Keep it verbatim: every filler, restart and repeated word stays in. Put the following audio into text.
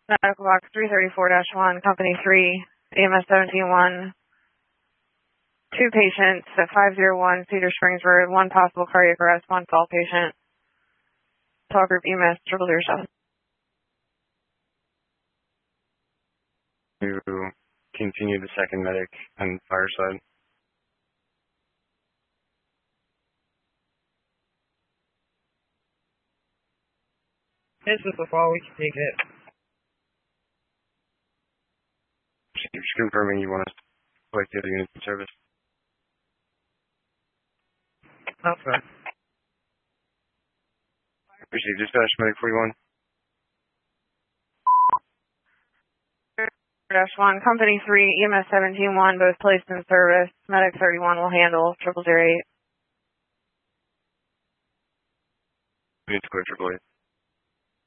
Medical box three thirty-four dash one, Company three, E M S seventeen one. Two patients at five oh one Cedar Springs Road, one possible cardiac arrest, one fall patient. Talk group E M S triple zero seven. To continue the second medic on Fireside. This is the fall, we can take it. Just confirming you want us to collect the other units in service. That's fine. Receive dispatch, medic forty-one. Dash one, Company three, E M S seventeen one, both placed in service. Medic thirty-one will handle triple zero eight. We need to clear triple eight.